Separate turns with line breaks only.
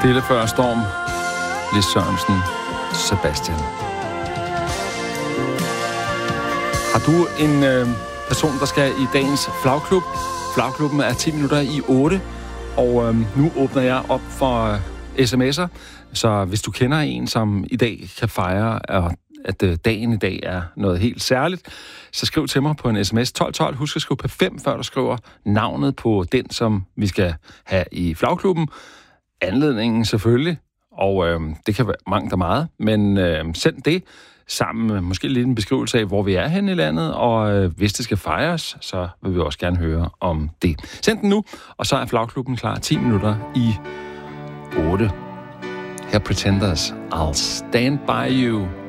Stille før storm. Lis Sørensen, Sebastian. Har du en person, der skal i dagens flagklub? Flagklubben er 10 minutter i 8, og nu åbner jeg op for sms'er. Så hvis du kender en, som i dag kan fejre, at dagen i dag er noget helt særligt, så skriv til mig på en sms 1212. Husk at skrive på 5, før du skriver navnet på den, som vi skal have i flagklubben. Anledningen selvfølgelig, og det kan være mangt og meget, men send det sammen med måske lidt en beskrivelse af, hvor vi er henne i landet, og hvis det skal fejres, så vil vi også gerne høre om det. Send den nu, og så er flagklubben klar 10 minutter i 8. Her Pretenders, I'll Stand By You.